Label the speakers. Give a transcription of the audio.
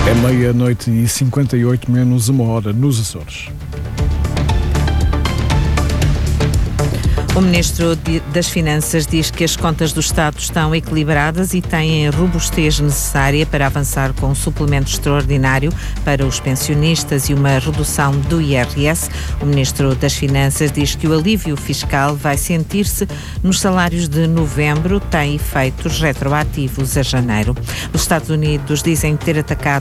Speaker 1: É meia-noite e 58 menos uma hora nos Açores.
Speaker 2: O Ministro das Finanças diz que as contas do Estado estão equilibradas e têm a robustez necessária para avançar com um suplemento extraordinário para os pensionistas e uma redução do IRS. O Ministro das Finanças diz que o alívio fiscal vai sentir-se nos salários de novembro, tem efeitos retroativos a janeiro. Os Estados Unidos dizem ter atacado